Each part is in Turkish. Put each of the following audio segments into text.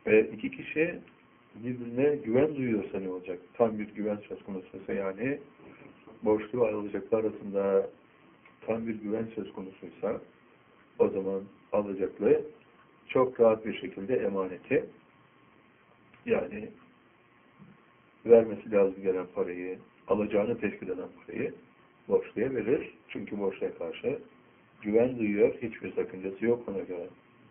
İki kişi birbirine güven duyuyorsa ne olacak? Tam bir güven söz konusuysa, yani borçlu ve alacaklı arasında tam bir güven söz konusuysa, o zaman alacaklı çok rahat bir şekilde emaneti, yani vermesi lazım gelen parayı, alacağını teşkil eden parayı borçluya verir. Çünkü borçluya karşı güven duyuyor, hiçbir sakıncası yok ona göre.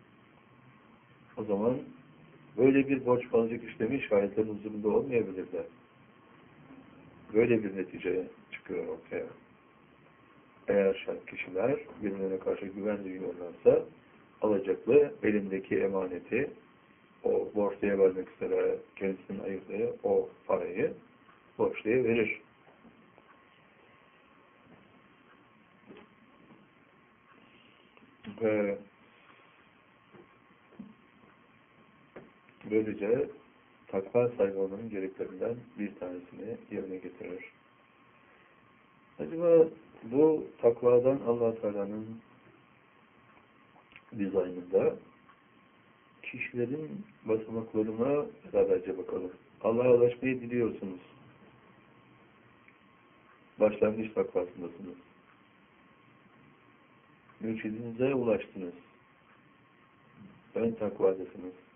O zaman böyle bir borç balıcılık işlemi şahitlerin huzurunda olmayabilirler. Böyle bir netice çıkıyor ortaya. Eğer kişiler birbirine karşı güven duyuyorlarsa, alacaklı elindeki emaneti, o borçluya vermek üzere kendisinin ayırdığı o parayı borçluya verir. Ve böylece takva sahibi olmanın gereklerinden bir tanesini yerine getirir. Acaba bu takvadan Allah-u Teala'nın dizaynında kişilerin basamaklarına beraberce bakalım. Allah'a ulaşmayı diliyorsunuz. Başlangıç takvasındasınız. Mürşidinize ulaştınız. Ön takvadasınız.